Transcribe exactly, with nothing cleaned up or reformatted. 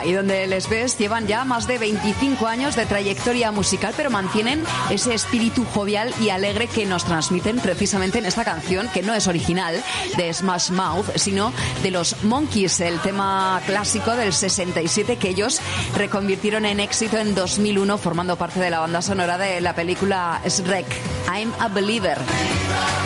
Ahí donde les ves llevan ya más de veinticinco años de trayectoria musical, pero mantienen ese espíritu jovial y alegre que nos transmiten precisamente en esta canción, que no es original de Smash Mouth, sino de los Monkees, el tema clásico del sesenta y siete que ellos reconvirtieron en éxito en dos mil uno, formando parte de la banda sonora de la película Shrek, I'm a Believer.